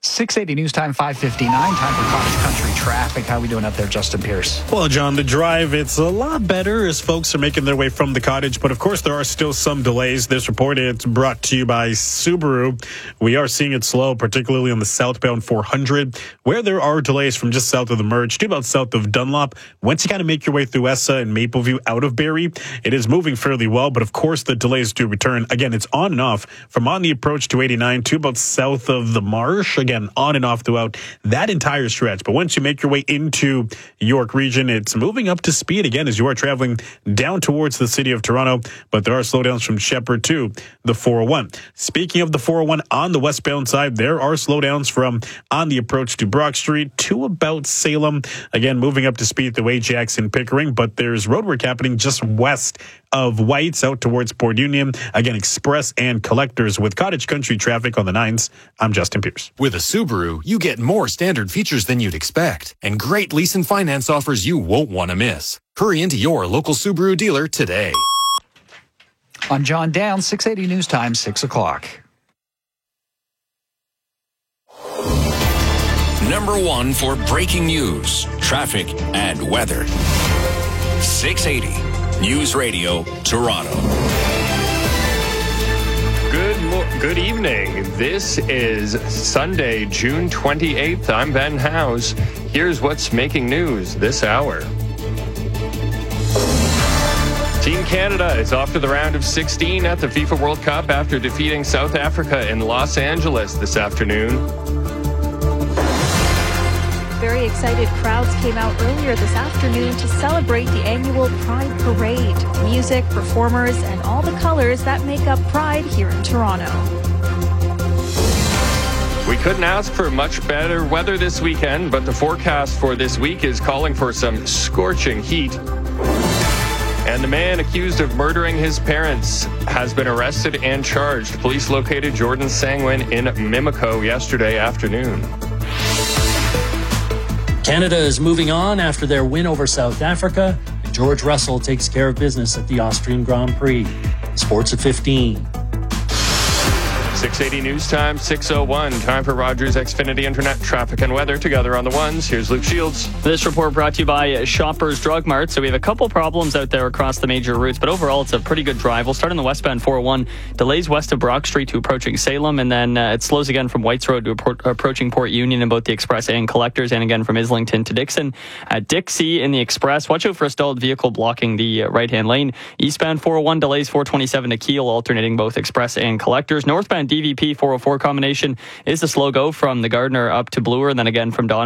680 News Time, 5:59. Time for Cottage Country traffic. How are we doing up there, Justin Pierce? Well, John, the drive, it's a lot better as folks are making their way from the cottage. But, of course, there are still some delays. This report, it's brought to you by Subaru. We are seeing it slow, particularly on the southbound 400, where there are delays from just south of the merge to about south of Dunlop. Once you kind of make your way through Essa and Mapleview out of Barrie, it is moving fairly well. But, of course, the delays do return. Again, it's on and off from on the approach to 89 to about south of the Marsh. Again, on and off throughout that entire stretch. But once you make your way into York region, it's moving up to speed again as you are traveling down towards the city of Toronto. But there are slowdowns from Shepherd to the 401. Speaking of the 401 on the westbound side, there are slowdowns from on the approach to Brock Street to about Salem. Again, moving up to speed the way Jackson Pickering. But there's roadwork happening just west of Whites out towards Port Union. Again, Express and Collectors with Cottage Country traffic on the 9s. I'm Justin Pierce. With a Subaru, you get more standard features than you'd expect and great lease and finance offers you won't want to miss. Hurry into your local Subaru dealer today. I'm John Downs, 680 News Time, 6 o'clock. Number one for breaking news, traffic, and weather. 680 News Radio, Toronto. Good evening. This is Sunday, June 28th. I'm Ben Howes. Here's what's making news this hour. Team Canada is off to the round of 16 at the FIFA World Cup after defeating South Africa in Los Angeles this afternoon. Very excited crowds came out earlier this afternoon to celebrate the annual Pride Parade. Music, performers, and all the colors that make up Pride here in Toronto. We couldn't ask for much better weather this weekend, but the forecast for this week is calling for some scorching heat. And the man accused of murdering his parents has been arrested and charged. Police located Jordan Sangwin in Mimico yesterday afternoon. Canada is moving on after their win over South Africa, and George Russell takes care of business at the Austrian Grand Prix. Sports at 15. 680 News Time, 6:01. Time for Rogers Xfinity Internet traffic and weather together on the ones. Here's Luke Shields. This report brought to you by Shoppers Drug Mart. So we have a couple problems out there across the major routes, but overall it's a pretty good drive. We'll start on the westbound 401. Delays west of Brock Street to approaching Salem, and then it slows again from Whites Road to approaching Port Union in both the Express and Collectors, and again from Islington to Dixon. At Dixie in the Express, watch out for a stalled vehicle blocking the right-hand lane. Eastbound 401 delays 427 to Kiel, alternating both Express and Collectors. Northbound DVP 404 combination is the slow go from the Gardner up to Bloor, and then again from Don